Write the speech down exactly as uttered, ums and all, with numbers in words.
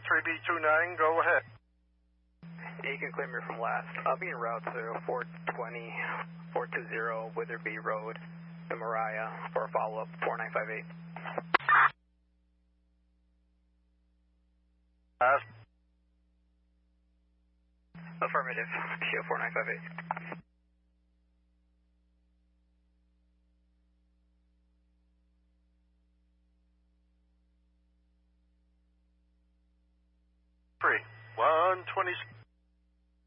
three B two nine, go ahead. Yeah, you can claim me from last. I'll be en route to four twenty, four two zero Witherby Road to Mariah for a follow-up four nine five eight. Uh, Affirmative, show four nine five eight. three, one twenty.